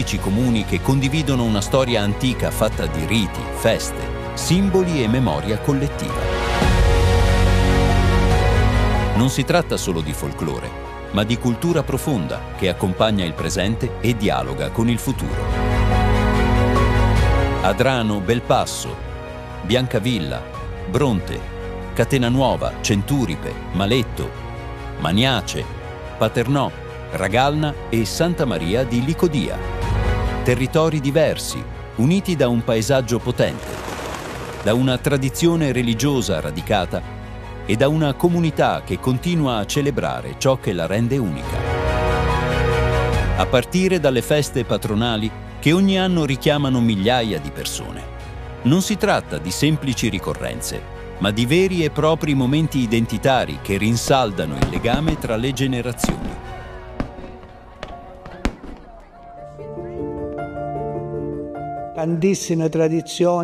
15 comuni che condividono una storia antica fatta di riti, feste, simboli e memoria collettiva. Non si tratta solo di folklore, ma di cultura profonda che accompagna il presente e dialoga con il futuro. Adrano, Belpasso, Biancavilla, Bronte, Catenanuova, Centuripe, Maletto, Maniace, Paternò, Ragalna e Santa Maria di Licodia. Territori diversi, uniti da un paesaggio potente, da una tradizione religiosa radicata e da una comunità che continua a celebrare ciò che la rende unica. A partire dalle feste patronali che ogni anno richiamano migliaia di persone. Non si tratta di semplici ricorrenze, ma di veri e propri momenti identitari che rinsaldano il legame tra le generazioni. Tantissime tradizioni.